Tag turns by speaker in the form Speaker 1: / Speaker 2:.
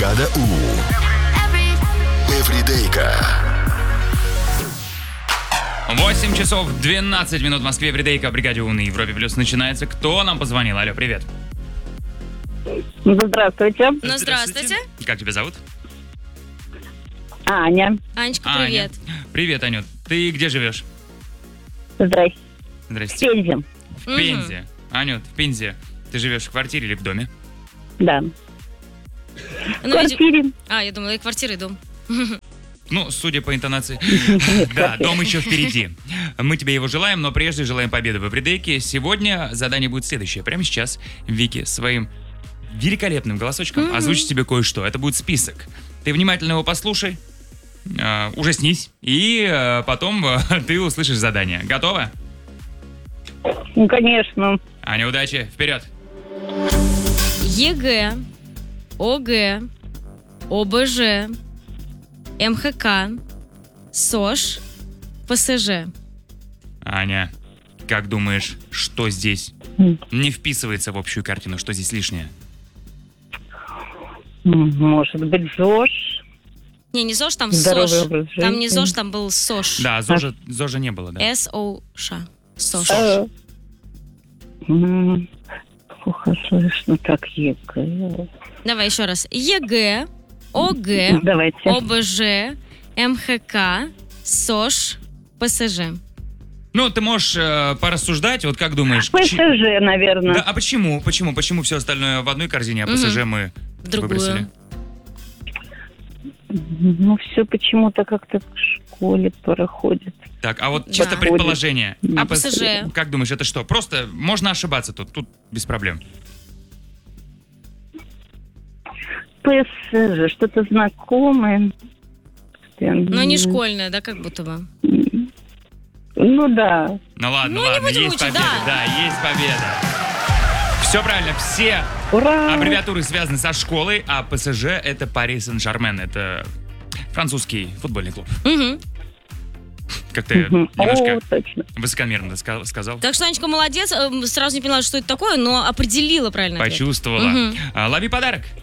Speaker 1: Бригада У. Эвридейка.
Speaker 2: 8 часов 12 минут в Москве. Эвридейка, Бригаде У на Европе Плюс начинается. Кто нам позвонил? Алло, привет.
Speaker 3: Здравствуйте.
Speaker 4: Ну, здравствуйте.
Speaker 2: Как тебя зовут?
Speaker 3: Аня.
Speaker 4: Анечка, привет.
Speaker 2: Аня. Привет, Анют. Ты где живешь?
Speaker 3: Здрасте.
Speaker 2: Здрасте.
Speaker 3: Пензе.
Speaker 2: В Пензе. Анют, в Пензе. Ты живешь в квартире или в доме?
Speaker 3: Да.
Speaker 4: Ну,
Speaker 3: В квартире.
Speaker 4: я думала, и квартира, и дом.
Speaker 2: Ну, судя по интонации. Да, дом еще впереди. Мы тебе его желаем, но прежде желаем победы в Эвридейке. Сегодня задание будет следующее. Прямо сейчас Вики своим великолепным голосочком озвучит тебе кое-что. Это будет список. Ты внимательно его послушай, ужаснись, и потом ты услышишь задание. Готова?
Speaker 3: Ну, конечно.
Speaker 2: Аня, удачи. Вперед.
Speaker 4: ЕГЭ, ОГЭ, ОБЖ, МХК, СОЖ, ПСЖ.
Speaker 2: Аня, как думаешь, что здесь не вписывается в общую картину? Что здесь лишнее?
Speaker 3: Может быть, ЗОЖ.
Speaker 4: Не ЗОЖ, там
Speaker 3: Здоровый
Speaker 4: СОЖ.
Speaker 3: образ жизни.
Speaker 4: Там не ЗОЖ, там был СОЖ.
Speaker 2: Да, ЗОЖа не было, да.
Speaker 4: СОШ. СОЖ.
Speaker 3: Плохо слышно, как ЕГЭ.
Speaker 4: Давай еще раз. ЕГЭ, ОГЭ,
Speaker 3: Давайте.
Speaker 4: ОБЖ, МХК, СОЖ, ПСЖ.
Speaker 2: Ну, ты можешь порассуждать, вот как думаешь?
Speaker 3: ПСЖ, наверное.
Speaker 2: Да, а почему? Почему все остальное в одной корзине, а ПСЖ мы
Speaker 4: В другую.
Speaker 2: выбросили?
Speaker 3: Ну, все почему-то как-то в школе проходит.
Speaker 2: Так, а вот чисто
Speaker 4: Да.
Speaker 2: предположение.
Speaker 4: А ПСЖ?
Speaker 2: Как думаешь, это что? Просто можно ошибаться тут без проблем.
Speaker 3: ПСЖ, что-то знакомое.
Speaker 4: Но не школьная, да, как будто бы.
Speaker 3: Ну, да.
Speaker 2: Ну ладно,
Speaker 4: Ну, не
Speaker 2: ладно,
Speaker 4: будем
Speaker 2: есть
Speaker 4: мучить,
Speaker 2: победа.
Speaker 4: да.
Speaker 2: Есть победа. Все правильно, все
Speaker 3: Ура!
Speaker 2: аббревиатуры связаны со школой, а ПСЖ это Пари Сен-Жермен, это французский футбольный клуб.
Speaker 4: Мгм.
Speaker 2: Как ты
Speaker 3: О,
Speaker 2: немножко
Speaker 3: точно.
Speaker 2: высокомерно сказал.
Speaker 4: Так что, Анечка, молодец. Сразу не поняла, что это такое, но определила правильно ответ.
Speaker 2: Почувствовала. Лови подарок.